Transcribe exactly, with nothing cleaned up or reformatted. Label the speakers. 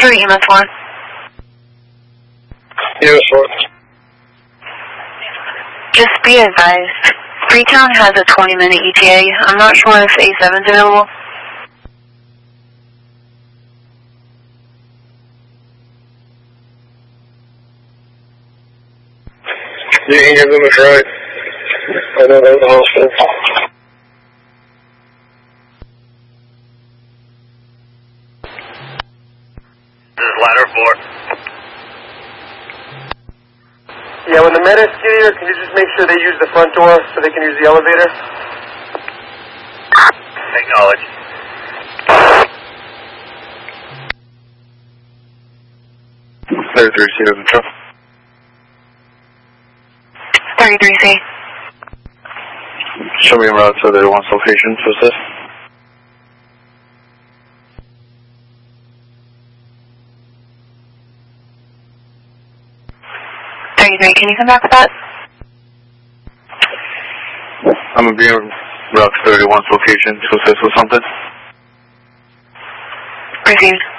Speaker 1: Roger, E M S one.
Speaker 2: E M S one.
Speaker 1: Just be advised, Freetown has a twenty minute E T A. I'm not sure if A seven's available.
Speaker 2: You can give them a try. I know they're in the hospital.
Speaker 3: This is ladder four.
Speaker 4: Yeah, when the medics get here, can you just make sure they use the front door so they can use the elevator?
Speaker 3: Acknowledge.
Speaker 2: thirty-three C to control.
Speaker 1: thirty-three C.
Speaker 2: Show me a route to the one's location, what's this?
Speaker 1: thirty-three, can you come back with that?
Speaker 2: I'm gonna be in route thirty-one's location, what's this or something?
Speaker 1: Received.